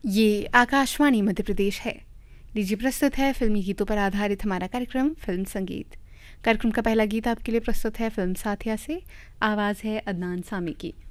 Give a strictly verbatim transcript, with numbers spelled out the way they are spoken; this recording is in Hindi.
ये आकाशवाणी मध्य प्रदेश है। लीजिए प्रस्तुत है फिल्मी गीतों पर आधारित हमारा कार्यक्रम फिल्म संगीत। कार्यक्रम का पहला गीत आपके लिए प्रस्तुत है फिल्म साथिया से। आवाज़ है अदनान सामी की।